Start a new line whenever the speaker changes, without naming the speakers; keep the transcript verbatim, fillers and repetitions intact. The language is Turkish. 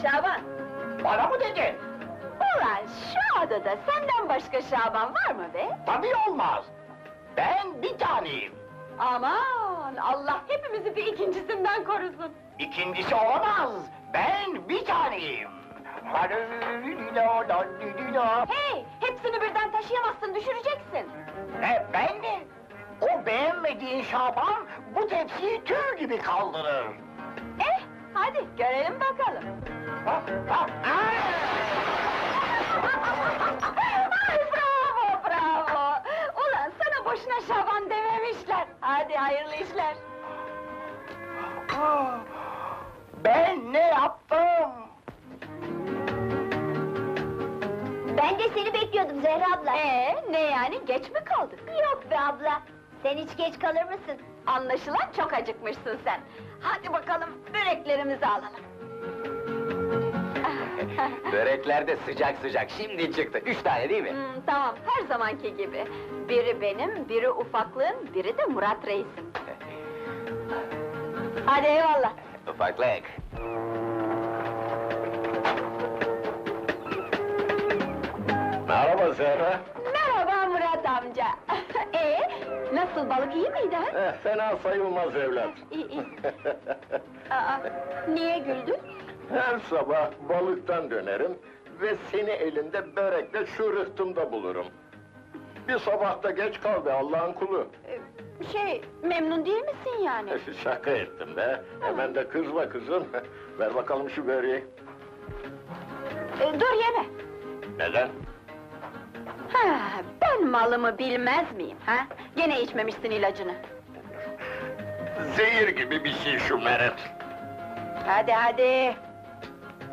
Şaban!
Bana mı dedin?
Ulan şu adada senden başka Şaban var mı be?
Tabii olmaz. Ben bir taneyim.
Aman! Allah hepimizi bir ikincisinden korusun!
İkincisi olamaz. Ben bir taneyim.
Hey! Hepsini birden taşıyamazsın, düşüreceksin!
Ne ben mi? O beğenmediğin Şaban bu tepsiyi tüy gibi kaldırır.
Eh, hadi görelim bakalım!
Ha, ha,
Ay bravo, bravo! Ulan sana boşuna Şaban dememişler! Hadi hayırlı işler!
ah! Ben ne yaptım?
Ben de seni bekliyordum Zehra abla.
Ee, ne yani, geç mi kaldık?
Yok be abla, sen hiç geç kalır mısın?
Anlaşılan çok acıkmışsın sen! Hadi bakalım, böreklerimizi alalım!
Börekler de sıcak sıcak, şimdi çıktı. Üç tane değil mi?
Hmm, tamam, her zamanki gibi. Biri benim, biri ufaklığın, biri de Murat Reis'im. Hadi eyvallah!
Ufaklık.
Merhaba Zehra.
Merhaba Murat amca! Ee, nasıl, balık iyi miydi ha?
Eh, fena sayılmaz evlat.
İyi, iyi. Aa, niye güldün?
Her sabah balıktan dönerim ve seni elinde börekle şu rıhtımda bulurum. Bir sabah da geç kal be Allah'ın kulu.
Ee, Şey, memnun değil misin yani?
Şaka ettim be, hemen de kızma kızım. Ver bakalım şu böreği.
Ee, dur yeme!
Neden?
Ha, ben malımı bilmez miyim ha? Gene içmemişsin ilacını.
Zehir gibi bir şey şu meret.
Hadi hadi!